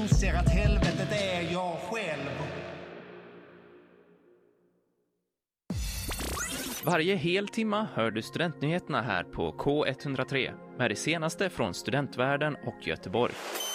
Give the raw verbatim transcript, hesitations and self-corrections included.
Ser att helvetet är jag själv. Varje hel timma hör du studentnyheterna här på K ett noll tre med det senaste från studentvärlden och Göteborg.